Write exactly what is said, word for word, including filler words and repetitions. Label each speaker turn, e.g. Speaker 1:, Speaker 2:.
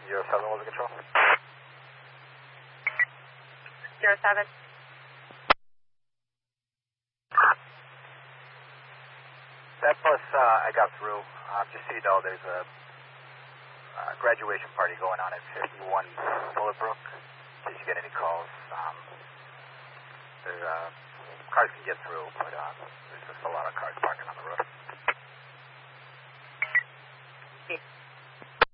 Speaker 1: zero seven, was the control?
Speaker 2: zero seven.
Speaker 1: That bus, uh, I got through. Um, just so you know, there's a uh, graduation party going on at fifty-one Willowbrook. In case you get any calls, um, there, uh, cars can get through, but uh, there's just a lot of cars parking on the road.